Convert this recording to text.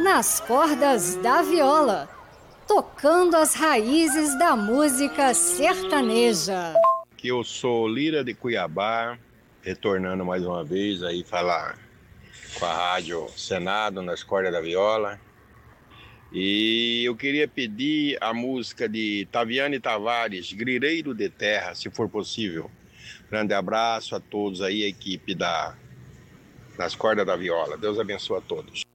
nas cordas da viola, tocando as raízes da música sertaneja. Que eu sou Lira de Cuiabá, retornando mais uma vez aí falar com a Rádio Senado nas cordas da viola. E eu queria pedir a música de Taviane Tavares, Grileiro de Terra, se for possível. Grande abraço a todos aí, a equipe das cordas da viola. Deus abençoe a todos.